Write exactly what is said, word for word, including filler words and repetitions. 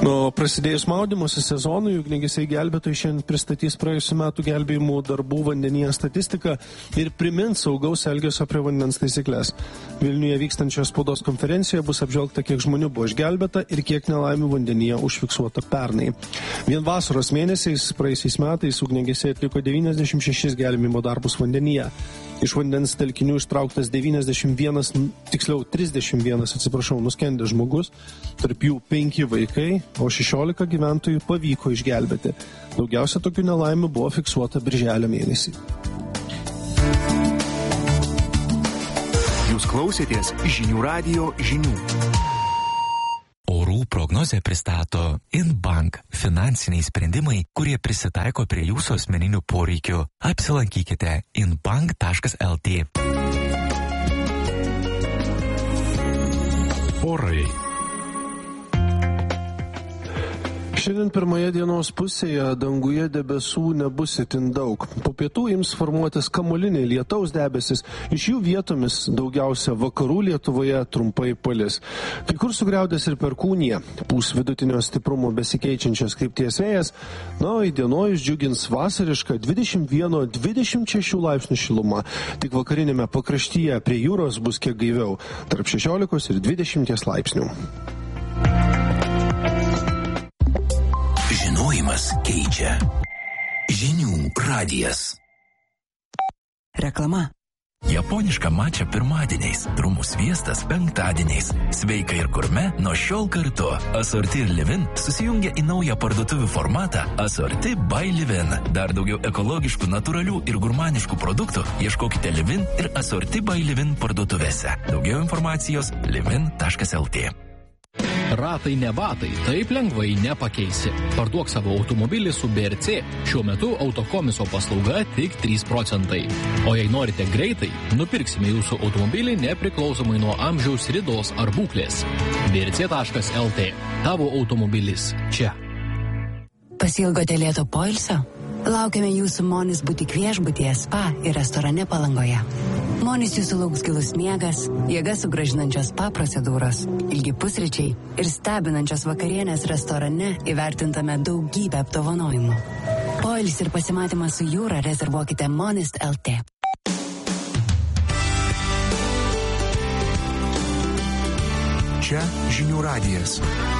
O prasidėjus maudymosi sezonui, ugniagesiai gelbėtojai šiandien pristatys praėjusių metų gelbėjimų darbų vandenyje statistiką ir primins saugaus elgesio prie vandens taisyklės. Vilniuje vykstančioje spaudos konferencijoje bus apžvelgta, kiek žmonių buvo išgelbėta ir kiek nelaimių vandenyje užfiksuota pernai. Vien vasaros mėnesiais praėjusiais metais ugniagesiai atliko devyniasdešimt šešis gelbėjimo darbus vandenyje. Iš vandens telkinių ištrauktas devyniasdešimt vienas, tiksliau trisdešimt vienas, atsiprašau, nuskendęs žmogus, tarp jų penki vaikai, o šešiolika gyventojų pavyko išgelbėti. Daugiausia tokių nelaimių buvo fiksuota birželio mėnesį. Jūs klausėtės žinių radijo žinių. Orų prognozę pristato Inbank – finansiniai sprendimai, kurie prisitaiko prie jūsų asmeninių poreikių. Apsilankykite inbank taškas lt. Orai. Šiandien pirmoje dienos pusėje danguje debesų nebus itin daug. Po pietų ims formuotis kamuoliniai lietaus debesis, iš jų vietomis daugiausia vakarų Lietuvoje trumpai palis. Kai kur sugriaudės ir perkūnija, pūs vidutinio stiprumo besikeičiančios krypties vėjas, na, o įdienojus džiugins vasarišką dvidešimt vienas dvidešimt šeši laipsnių šilumą. Tik vakarinėme pakraštyje prie jūros bus kiek gaiviau, tarp šešiolikos ir dvidešimties laipsnių. Žinojimas keičia. Žinių radijas. Reklama. Japoniška mača pirmadieniais, trumų sviestas penktadieniais. Sveika ir gurme nuo šiol kartu. Asorti ir Livin susijungia į naują parduotuvių formatą Asorti by Livin. Dar daugiau ekologiškų, natūralių ir gurmaniškų produktų ieškokite Livin ir Asorti by Livin parduotuvėse. Daugiau informacijos livin taškas lt. Ratai ne batai, taip lengvai nepakeisi. Parduok savo automobilį su B R C. Šiuo metu autokomiso paslauga tik trys procentai. O jei norite greitai, nupirksime jūsų automobilį nepriklausomai nuo amžiaus, ridos ar būklės. B R C taškas lt. Tavo automobilis čia. Pasilgote lėto poilsio? Laukiame jūsų Monis butik viešbutyje, spa ir restorane Palangoje. Monis jūsų lauks gilus miegas, jėgas sugrąžinančios spa procedūros, ilgi pusryčiai ir stebinančios vakarienės restorane įvertintame daugybę apdovanojimų. Poilsį ir pasimatymą su jūra rezervuokite Monis taškas lt. Čia žinių radijas.